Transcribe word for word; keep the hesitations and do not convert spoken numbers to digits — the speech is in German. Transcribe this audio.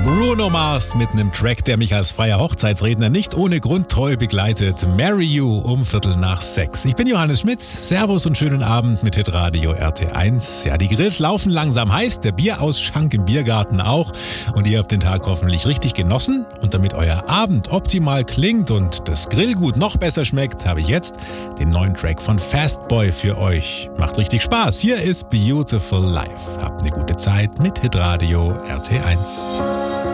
Bruno Mars mit einem Track, der mich als freier Hochzeitsredner nicht ohne Grund treu begleitet. Marry You um Viertel nach sechs. Ich bin Johannes Schmitz. Servus und schönen Abend mit Hitradio R T eins. Ja, die Grills laufen langsam heiß, der Bierausschank im Biergarten auch. Und ihr habt den Tag hoffentlich richtig genossen. Und damit euer Abend optimal klingt und das Grillgut noch besser schmeckt, habe ich jetzt den neuen Track von Fastboy für euch. Macht richtig Spaß. Hier ist Beautiful Life. Habt eine gute Zeit mit Hitradio R T eins.